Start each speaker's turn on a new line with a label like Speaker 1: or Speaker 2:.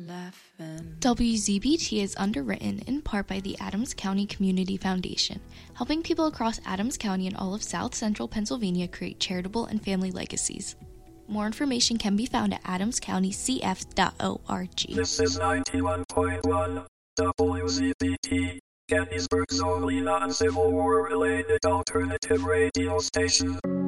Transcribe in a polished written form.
Speaker 1: WZBT is underwritten in part by the Adams County Community Foundation, helping people across Adams County and all of South Central Pennsylvania create charitable and family legacies. More information can be found at adamscountycf.org.
Speaker 2: This is 91.1 WZBT, Gettysburg's only non-Civil War-related alternative radio station.